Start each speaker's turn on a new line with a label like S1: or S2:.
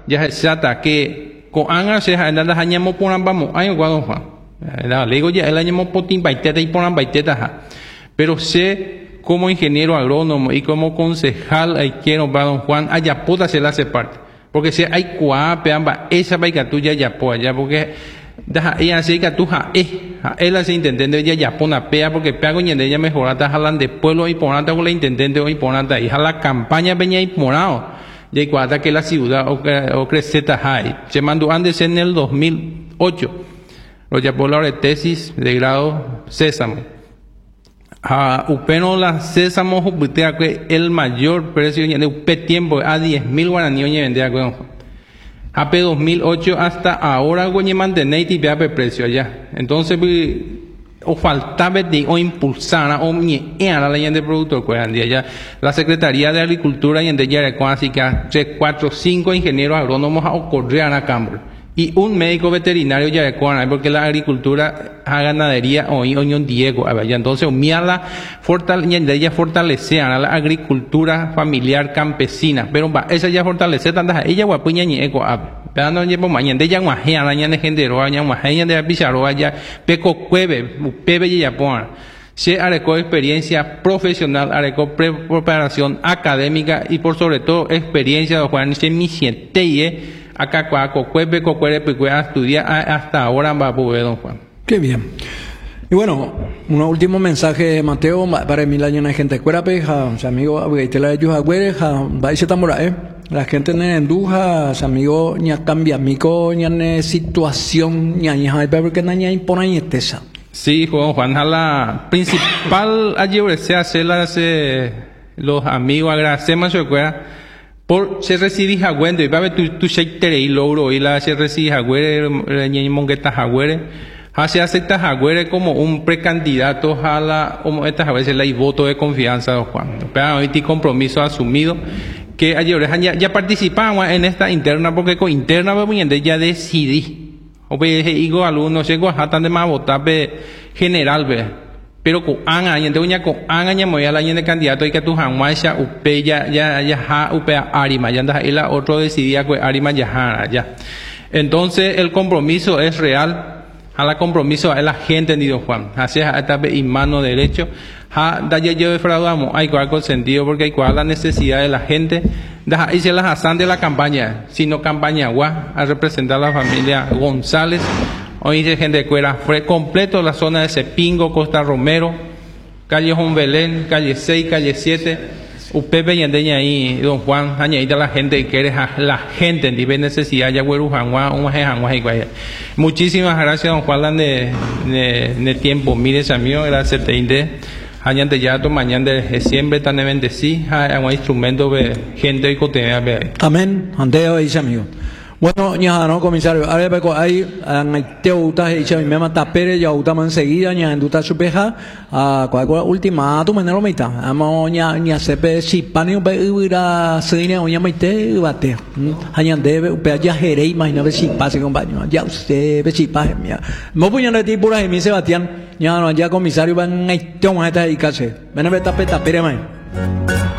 S1: ya se trata que con anga se anda las añamos por ambamos año cuando Juan le digo ya el año potin baiteta y por baiteta pero sé como ingeniero agrónomo y como concejal hay quiero para don Juan allá puta se la hace parte porque si hay cuape amba esa baica tuya ya po allá porque da ella así que tú él hace intendente ya pona pea porque pea con ella mejorata jalan de pueblo y ponata con la intendente hoy ponata y la campaña peña y ponado ya cuata que la ciudad o creceta hay se mandó antes en el 2008 lo ya por la tesis de grado Sésamo upeno la Sésamo upitea que el mayor precio de upe tiempo a 10.000 guaraníes y vendía con AP 2008 hasta ahora goñe mantener y vea precio allá entonces o faltaba de o impulsar o era la ley de productor que allá la Secretaría de Agricultura y en de Yarecoa así que 3, 4, 5 ingenieros agrónomos a ocurrir a Cambro y un médico veterinario Yarecoa porque la agricultura a ganadería o Oñón Diego allá entonces miala fortalecer a la agricultura familiar campesina pero esa ya fortalece tantas ella guapuña ni eco pero no llevo mañana de ya guajea la ñane gente roaña guajea de pizarro allá peco cueve pebe ya pon se arecó experiencia profesional arecó preparación académica y por sobre todo experiencia de Juan se mi siente acá cuacueve estudia hasta ahora va a poder don Juan.
S2: Qué bien. Y bueno, un último mensaje, Mateo, para mí la ñana gente cuera peja, amigo, abuela de Yuja Güereja, va y se tamora, la gente en Enduja, amigo, ña cambia, mico, ña situación, ña, porque ña impone ñetesa.
S1: Sí, Juan, la principal ayer se hace los amigos, agradecemos su cuera. Por se recibí jagüende, va a ver tu sheitere y logro y la se recibí jagüere, ñe mongueta jagüere. Se acepta Jagüere como un precandidato a la, como estas a veces la y voto de confianza de Juan. Pero hoy tiene compromiso asumido que ayer ya participamos en esta interna porque con interna ya decidí. O digo alumnos llegó a tan de más votar general pero con anga entonces con anga ya me la de candidato y que tu janguacha upe ya upe arima ya anda y la otro decidía que arima ya. Entonces el compromiso es real. A la compromiso a la gente ni don Juan así esta y mano derecho da yo defraudamos hay cual consentido porque hay cual la necesidad de la gente da y se las asan de la campaña sino campaña agua a representar a la familia González hoy dice gente de Cuera fue completo la zona de Cepingo Costa Romero calle Juan Belén calle 6 calle 7 Upepe y andeña ahí don Juan añadida la gente que eres la gente nive necesidad ya güeru jangua un jangua y guaya. Muchísimas gracias don Juan de tiempo mire amigo gracias te inde añante ya to mañana de siempre tan bendeci hay un instrumento de gente y cotea
S2: amén andeo dice amigo. Bueno, ya no, comisario. Ahora veo ahí te gusta y me mata Pérez ya gusta enseguida ya en duda su peja cuál última tu manera mitad. Amo ya se si panio be ira sine o ya maite bate. Hayan debe ya jere imagina si pase compañero. Ya usted ve si pase mía. Mo puñan de tipo la mi Sebastián. Ya no ya comisario van a esta y case. Ven a ver tapeta Pérez mai.